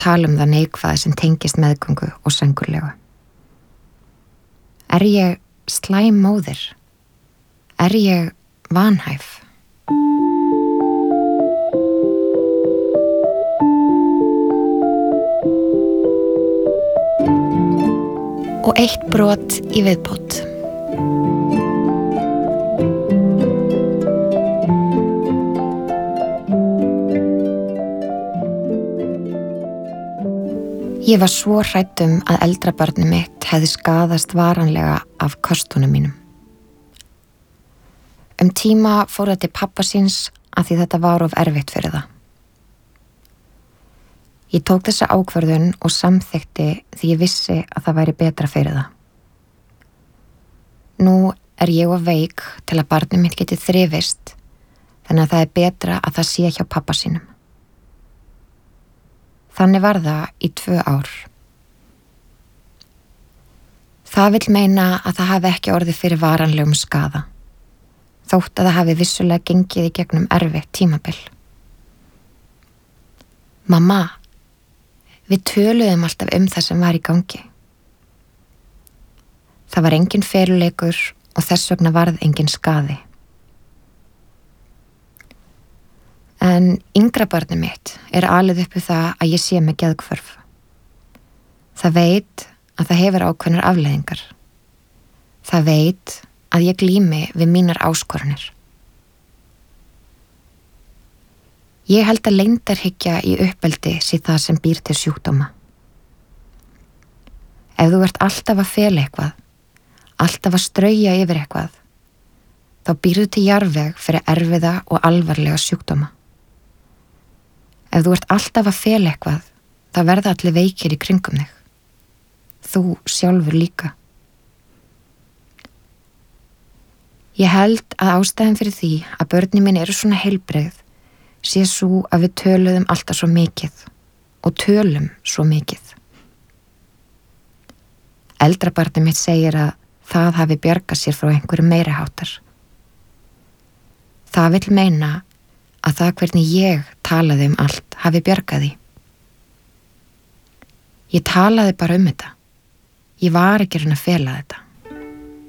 tala það neikvæða sem tengist meðgöngu og sængurlegu. Er ég slæm móðir? Er ég vanhæf? Og eitt brot í viðbót. Ég var svo hrædd að eldra barnið mitt hefði skaðast varanlega af kostunum mínum. Tíma fór það til pabba síns að því þetta var of erfitt fyrir það. Ég tók þessa ákvörðun og samþykkti því ég vissi að það væri betra fyrir það. Nú er ég of veik til að barnið mitt geti þrifist, þannig að það er betra að það sé hjá pabba sínum. Þannig var það í 2 ár. Það vill meina að það hafi ekki orðið fyrir varanlegum skaða, þótt að það hafi vissulega gengið í gegnum erfitt tímabil. Mamma, við töluðum alltaf það sem var í gangi. Það var engin feluleikur og þess vegna varð engin skaði. En yngra barnið mitt er alið upp við það að ég sé með geðhvörf. Það veit að það hefur ákveðnar afleiðingar. Það veit að ég glími við mínar áskoranir. Ég held að leyndarhyggja í uppeldi sé það sem býr til sjúkdóma. Ef þú ert alltaf að fela eitthvað, alltaf að strauja yfir eitthvað, þá býrðu til jarðveg fyrir erfiða og alvarlega sjúkdóma. Ef þú ert alltaf að fela eitthvað, þá verða allir veikir í kringum þig. Þú sjálfur líka. Ég held að ástæðan fyrir því að börnin mín eru svona heilbrigð sé svo að við töluðum alltaf svo mikið og tölum svo mikið. Eldra barnið mitt segir að það hafi bjargað sér frá einhverju meiriháttar. Það vill meina að það hvernig ég talaði allt hafi bjargað því. Ég talaði bara þetta. Ég var ekki að fela þetta.